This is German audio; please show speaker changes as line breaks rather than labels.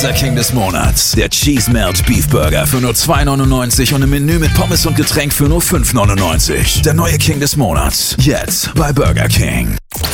Unser King des Monats. Der Cheese Melt Beef Burger für nur 2,99 und im Menü mit Pommes und Getränk für nur 5,99. Der neue King des Monats. Jetzt bei Burger King.